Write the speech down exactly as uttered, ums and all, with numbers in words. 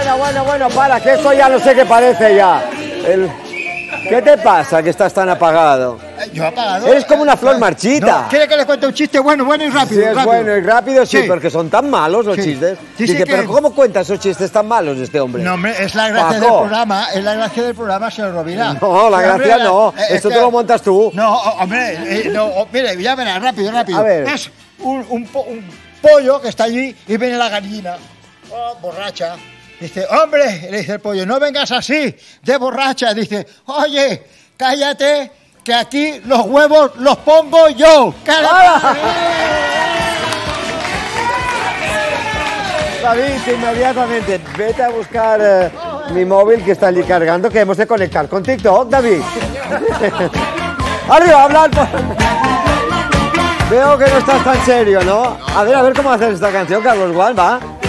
bueno, bueno, bueno, para, que esto ya no sé qué parece ya. El... ¿Qué te pasa que estás tan apagado? Yo apagado. Eres como una flor marchita. No, ¿quiere que le cuente un chiste bueno, bueno y rápido? Sí, es rápido. bueno y rápido, sí, Sí. porque son tan malos los Sí. chistes. Dice Dice, que- pero ¿cómo cuenta esos chistes tan malos este hombre? No, hombre, es la gracia Paco. del programa, es la gracia del programa, señor Rovira. No, la Sí, gracia hombre, no, eh, es esto que- te lo montas tú. No, oh, hombre, eh, no, oh, mire, ya verás, rápido, rápido. A ver. Es un, un, po- un pollo que está allí y viene la gallina, oh, borracha. Dice, hombre, le dice el pollo, no vengas así, de borracha. Dice, oye, cállate, que aquí los huevos los pongo yo. ¡Cállate! David, inmediatamente, vete a buscar eh, mi móvil que está allí cargando, que hemos de conectar con TikTok, David. Arriba, hablar. Veo que no estás tan serio, ¿no? A ver, a ver cómo haces esta canción, Carlos Gual, va.